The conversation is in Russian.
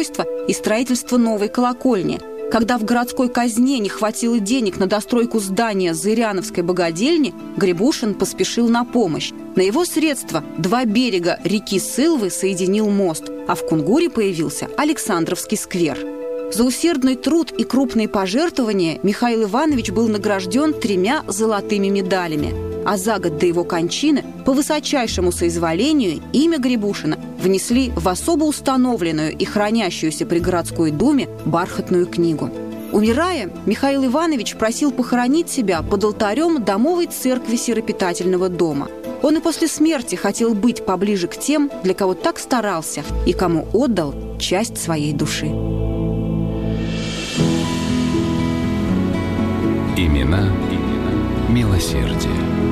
и строительство новой колокольни. Когда в городской казне не хватило денег на достройку здания Зыряновской богадельни, Грибушин поспешил на помощь. На его средства 2 берега реки Сылвы соединил мост, а в Кунгуре появился Александровский сквер. За усердный труд и крупные пожертвования Михаил Иванович был награжден 3 золотыми медалями. А за год до его кончины по высочайшему соизволению имя Грибушина внесли в особо установленную и хранящуюся при городской думе бархатную книгу. Умирая, Михаил Иванович просил похоронить себя под алтарем домовой церкви сиропитательного дома. Он и после смерти хотел быть поближе к тем, для кого так старался и кому отдал часть своей души. Имена милосердия.